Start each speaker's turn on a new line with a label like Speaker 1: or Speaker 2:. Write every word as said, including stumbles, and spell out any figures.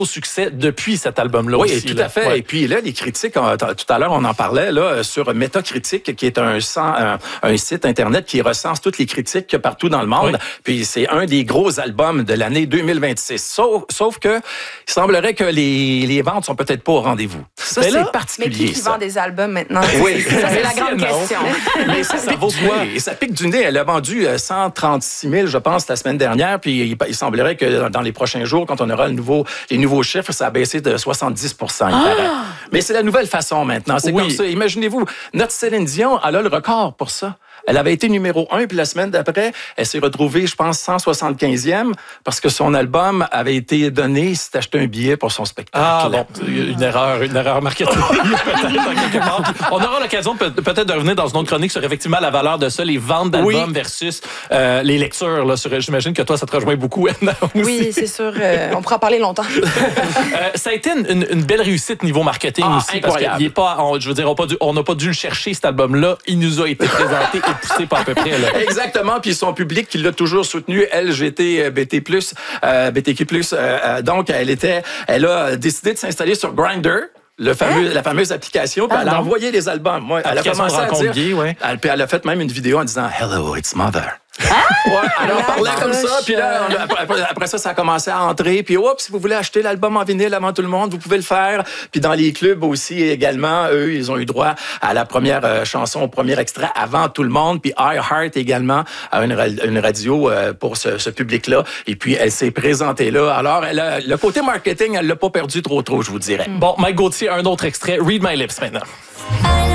Speaker 1: succès depuis cet album-là
Speaker 2: oui,
Speaker 1: aussi.
Speaker 2: Oui, tout
Speaker 1: là.
Speaker 2: à fait.
Speaker 1: Ouais.
Speaker 2: Et puis là, les critiques, tout à l'heure, on en parlait là sur Metacritic, qui est un, un, un site Internet qui recense toutes les critiques partout dans le monde. Oui. Puis c'est un des gros albums de l'année deux mille vingt-six. Sauf, sauf que il semblerait que les, les ventes sont peut-être pas au rendez-vous. Ça, c'est particulier.
Speaker 3: Mais qui, qui vend des albums maintenant?
Speaker 2: Oui.
Speaker 3: Ça, c'est la grande question.
Speaker 2: Mais ça, ça vaut quoi? Et ça pique du nez. Elle a vendu cent trente-six mille, je pense, la semaine dernière. Puis il, il semblerait que dans les prochains jours, quand on aura le nouveau, les nouveaux chiffres, ça a baissé de soixante-dix pour cent. Ah! Mais c'est la nouvelle façon maintenant. C'est oui. comme ça. Imaginez-vous, notre Céline Dion, elle a le record pour ça. Elle avait été numéro un, puis la semaine d'après, elle s'est retrouvée, je pense, cent soixante-quinzième, parce que son album avait été donné si t'achetais un billet pour son spectacle.
Speaker 1: Ah bon, une erreur, une erreur marketing, peut-être, quelque part. On aura l'occasion peut-être de revenir dans une autre chronique sur effectivement la valeur de ça, les ventes d'albums oui. versus euh, les lectures. Là, sur, j'imagine que toi, ça te rejoint beaucoup, Anna, aussi.
Speaker 3: Oui, c'est sûr. Euh, on pourra parler longtemps.
Speaker 1: euh, ça a été une, une, une belle réussite niveau marketing
Speaker 2: ah,
Speaker 1: aussi,
Speaker 2: incroyable.
Speaker 1: parce qu'il est pas, on, je veux dire, on n'a pas dû le chercher, cet album-là. Il nous a été présenté poussé pas à peu près. Là.
Speaker 2: Exactement, puis son public qui l'a toujours soutenu, L G B T plus, euh, B T Q plus, euh, donc elle était, elle a décidé de s'installer sur Grindr. Le fameux, hein? La fameuse application, puis ah, elle a non. envoyé les albums. Moi, elle a commencé à dire,
Speaker 1: gay, ouais.
Speaker 2: elle, puis elle a fait même une vidéo en disant « Hello, it's mother ». Ah! Ouais, alors on parlait comme ça, puis là, on a, après, après ça, ça a commencé à entrer, puis oups, si vous voulez acheter l'album en vinyle avant tout le monde, vous pouvez le faire. Puis dans les clubs aussi, également, eux, ils ont eu droit à la première euh, chanson, au premier extrait avant tout le monde. Puis iHeart également a une, une radio euh, pour ce, ce public-là. Et puis, elle s'est présentée là. Alors, elle a, le côté marketing, elle l'a pas perdu trop trop, je vous dirais.
Speaker 1: Bon, Mike Gauthier, un autre extrait, Read My Lips maintenant.